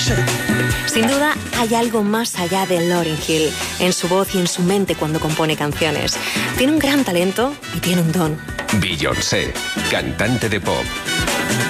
Sin duda, hay algo más allá de Lauryn Hill, en su voz y en su mente cuando compone canciones. Tiene un gran talento y tiene un don. Beyoncé, cantante de pop.